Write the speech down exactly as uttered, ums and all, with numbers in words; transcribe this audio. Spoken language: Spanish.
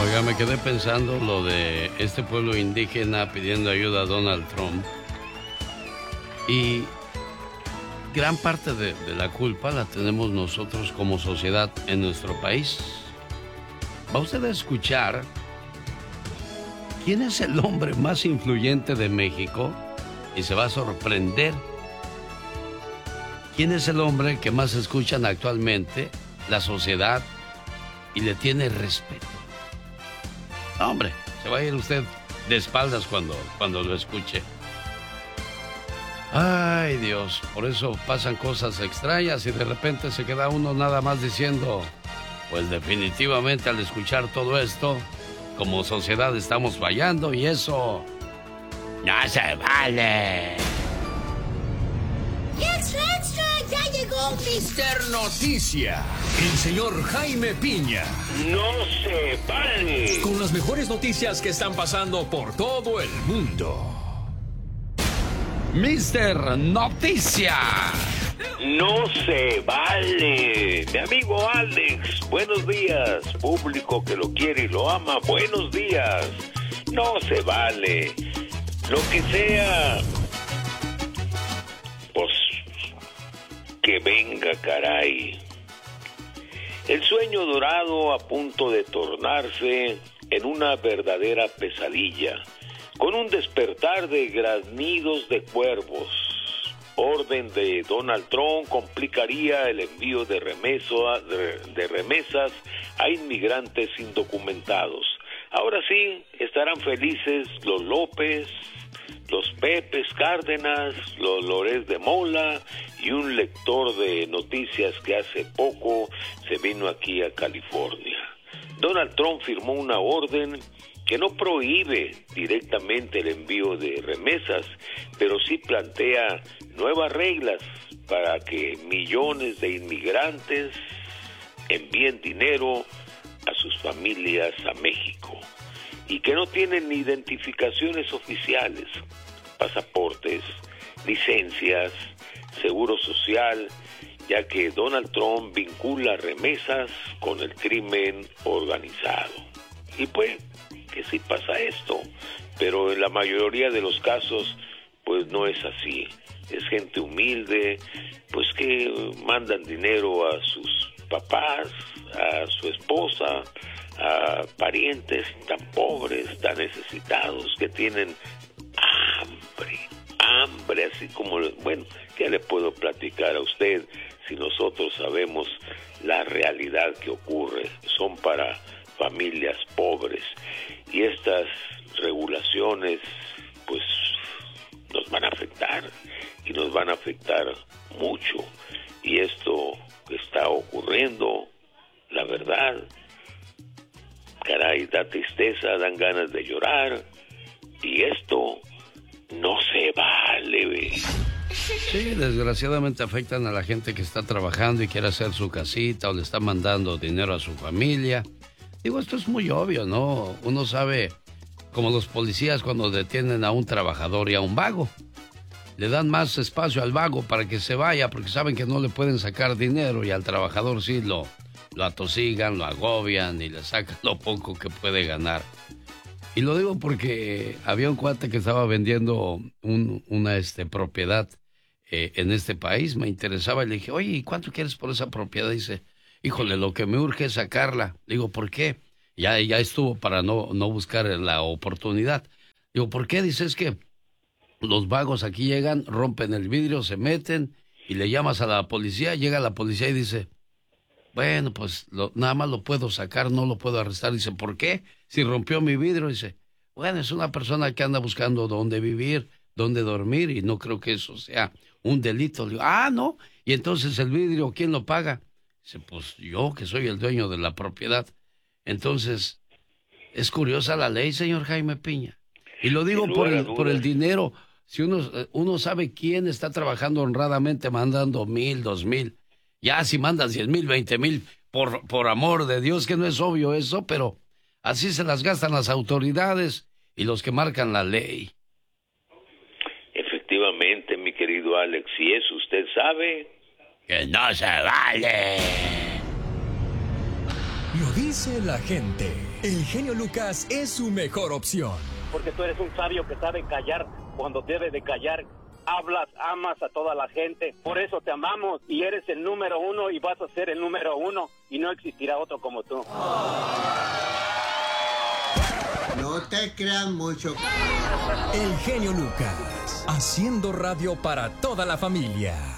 Oiga, me quedé pensando lo de este pueblo indígena pidiendo ayuda a Donald Trump. Y gran parte de, de la culpa la tenemos nosotros como sociedad en nuestro país. Va usted a escuchar quién es el hombre más influyente de México y se va a sorprender. ¿Quién es el hombre que más escuchan actualmente la sociedad y le tiene respeto? Hombre, se va a ir usted de espaldas cuando, cuando lo escuche. Ay, Dios, por eso pasan cosas extrañas y de repente se queda uno nada más diciendo, pues definitivamente al escuchar todo esto, como sociedad estamos fallando y eso no se vale. ¡Extra, extra! ¡Ya llegó mister Noticia! El señor Jaime Piña. ¡No se vale! Con las mejores noticias que están pasando por todo el mundo. mister Noticia. ¡No se vale! Mi amigo Alex, buenos días. Público que lo quiere y lo ama, buenos días. No se vale. Lo que sea, pues que venga, caray. El sueño dorado a punto de tornarse en una verdadera pesadilla, con un despertar de graznidos de cuervos. Orden de Donald Trump complicaría el envío de, remeso, de, de remesas a inmigrantes indocumentados. Ahora sí, estarán felices los López, los Pepes Cárdenas, los Lórez de Mola y un lector de noticias que hace poco se vino aquí a California. Donald Trump firmó una orden que no prohíbe directamente el envío de remesas, pero sí plantea nuevas reglas para que millones de inmigrantes envíen dinero a sus familias a México y que no tienen ni identificaciones oficiales, pasaportes, licencias, seguro social, ya que Donald Trump vincula remesas con el crimen organizado. Y pues que sí pasa esto, pero en la mayoría de los casos pues no es así. Es gente humilde, pues que mandan dinero a sus papás, a su esposa, a parientes tan pobres, tan necesitados, que tienen hambre, hambre, así como, bueno, ¿qué le puedo platicar a usted si nosotros sabemos la realidad que ocurre? Son para familias pobres y estas regulaciones pues nos van a afectar y nos van a afectar mucho, y esto que está ocurriendo, la verdad, caray, da tristeza, dan ganas de llorar, y esto no se vale. Sí, desgraciadamente afectan a la gente que está trabajando y quiere hacer su casita o le está mandando dinero a su familia. Digo, esto es muy obvio, ¿no? Uno sabe, como los policías cuando detienen a un trabajador y a un vago, le dan más espacio al vago para que se vaya porque saben que no le pueden sacar dinero, y al trabajador sí lo, lo atosigan, lo agobian y le sacan lo poco que puede ganar. Y lo digo porque había un cuate que estaba vendiendo un, una este, propiedad eh, en este país, me interesaba y le dije, oye, ¿y cuánto quieres por esa propiedad? Dice, híjole, lo que me urge es sacarla. Digo, ¿por qué? Ya, ya estuvo para no, no buscar la oportunidad. Digo, ¿por qué? Dice, es que los vagos aquí llegan, rompen el vidrio, se meten y le llamas a la policía, llega la policía y dice, bueno, pues lo, nada más lo puedo sacar, no lo puedo arrestar. Dice, ¿por qué? Si rompió mi vidrio. Dice, bueno, es una persona que anda buscando dónde vivir, dónde dormir, y no creo que eso sea un delito. Le digo, ah, no, y entonces el vidrio, ¿quién lo paga? Dice, pues yo, que soy el dueño de la propiedad. Entonces, es curiosa la ley, señor Jaime Piña. Y lo digo por el, por el dinero. Si uno, uno sabe quién está trabajando honradamente mandando mil, dos mil, ya si mandas diez mil, veinte mil, por, por amor de Dios, que no es obvio eso, pero así se las gastan las autoridades y los que marcan la ley. Efectivamente, mi querido Alex, y eso usted sabe que no se vale. Lo dice la gente. El genio Lucas es su mejor opción. Porque tú eres un sabio que sabe callar cuando debe de callar. Hablas, amas a toda la gente. Por eso te amamos y eres el número uno y vas a ser el número uno y no existirá otro como tú. No te creas mucho. El genio Lucas, haciendo radio para toda la familia.